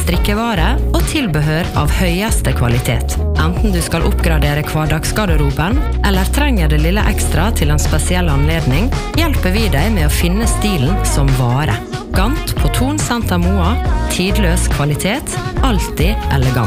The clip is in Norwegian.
strikkevare og tilbehør av høyeste kvalitet. Enten du skal oppgradere hverdagsgarderoben, eller trenger det lille ekstra til en spesiell anledning, hjelper vi deg med å finne stilen som varer. Gant på Thon Senter Moa, tidløs kvalitet, alltid elegant.